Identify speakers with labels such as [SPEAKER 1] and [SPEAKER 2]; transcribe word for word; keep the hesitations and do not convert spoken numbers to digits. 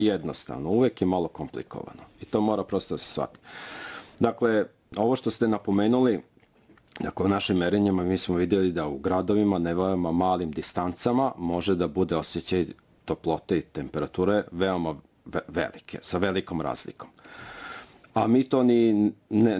[SPEAKER 1] jednostavno, uvek je malo komplikovano. I to mora prosto da se shvati. Dakle, ovo što ste napomenuli, dakle, u našim merenjima mi smo vidjeli da u gradovima, na veoma malim distancama, može da bude osjećaj toplote i temperature veoma velike, sa velikom razlikom. A mi to ni ne,